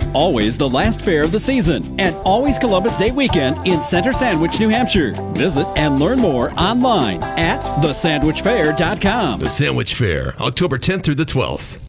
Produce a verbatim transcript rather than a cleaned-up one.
always the last fair of the season, and always Columbus Day weekend in Center Sandwich, New Hampshire. Visit and learn more online at the sandwich fair dot com. The Sandwich Fair, October tenth through the twelfth.